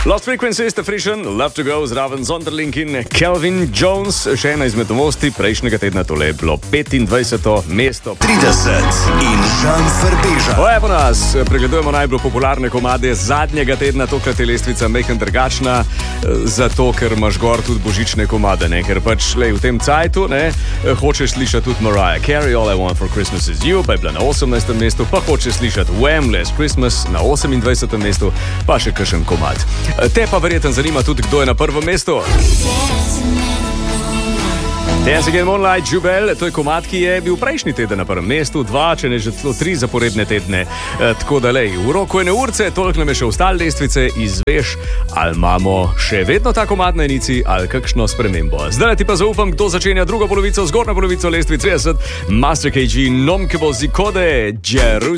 Lost Frequencies, The Frisian, Love to Go, zraven Zonderling in Calvin Jones. Še ena izmed novosti prejšnjega tedna, tole je bilo 25. mesto. 30 in Žan Frbeža. Evo nas, pregledujemo najbolj popularne komade zadnjega tedna, tokrat je lestvica mejken drugačna, zato ker imaš gor tudi božične komade, ne? Ker pač v tem cajtu hočeš slišati tudi Mariah Carey, All I Want for Christmas is You, pa je bila na 18. mestu, pa hočeš slišati Wham! Last Christmas na 28. mestu, pa še kakšen komad. Te pa verjetno zanima tudi, kdo je na prvem mestu. Dancing in Moonlight, Jubel, to je komad, ki je bil prejšnji teden na prvem mestu, 2, če ne že celo 3 zaporedne tedne. Tako da v roku ene urce, toliko nam je še ostale lestvice, izveš, ali imamo še vedno ta komad na enici, ali kakšno spremembo. Zdaj ti pa zaupam, kdo začenja drugo polovico, zgornjo polovico lestvice 30, Master KG, Nomke bo zikode, Jerusalem.